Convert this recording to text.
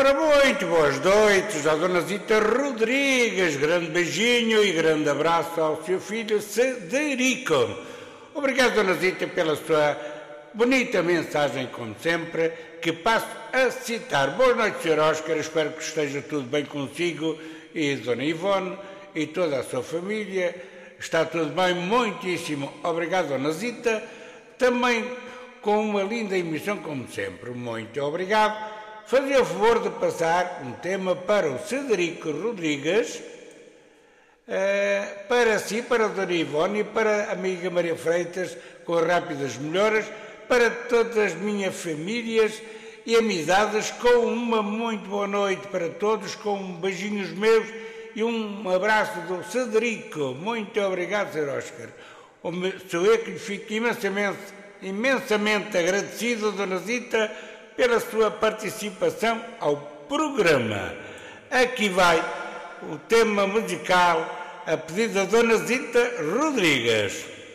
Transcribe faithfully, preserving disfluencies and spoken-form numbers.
Ora, muito boas noites à Dona Zita Rodrigues. Grande beijinho e grande abraço ao seu filho Cederico. Obrigado, Dona Zita, pela sua bonita mensagem, como sempre, que passo a citar. Boas noites, senhor Óscar. Espero que esteja tudo bem consigo e Dona Ivone e toda a sua família. Está tudo bem? Muitíssimo obrigado, Dona Zita. Também com uma linda emissão, como sempre. Muito obrigado. Fazia o favor de passar um tema para o Cederico Rodrigues, uh, para si, para a Dona Ivone e para a amiga Maria Freitas, com rápidas melhoras, para todas as minhas famílias e amizades, com uma muito boa noite para todos, com beijinhos meus e um abraço do Cederico. Muito obrigado, senhor Óscar. Sou eu que lhe fico imensamente, imensamente agradecido, Dona Zita, pela sua participação ao programa. Aqui vai o tema musical a pedido da Dona Zita Rodrigues.